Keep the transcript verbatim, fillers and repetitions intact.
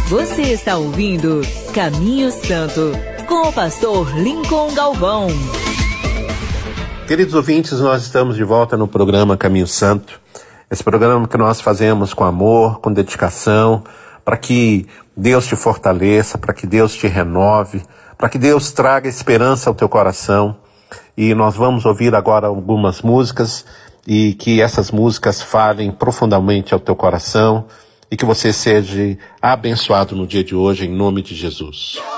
Você está ouvindo Caminho Santo, com o pastor Lincoln Galvão. Queridos ouvintes, nós estamos de volta no programa Caminho Santo. Esse programa que nós fazemos com amor, com dedicação, para que Deus te fortaleça, para que Deus te renove, para que Deus traga esperança ao teu coração. E nós vamos ouvir agora algumas músicas e que essas músicas falem profundamente ao teu coração e que você seja abençoado no dia de hoje, em nome de Jesus.